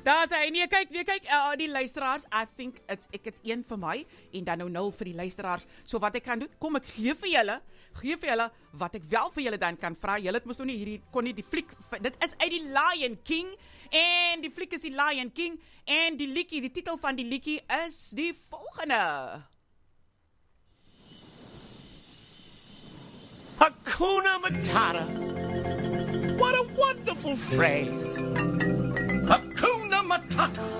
Daar sê hy, nee, kyk, die luisteraars, I think, ek het een vir my, en dan nou 0 vir die luisteraars, so wat ek kan doen, kom ek gee vir julle, wat ek wel vir julle dan kan vra, julle het mos nou nie hierdie, kon nie die fliek, dit is uit die Lion King, en die fliek is die Lion King, en die liedjie, die titel van die liedjie is die volgende. Hakuna Matata. What a wonderful phrase. Hakuna Matata.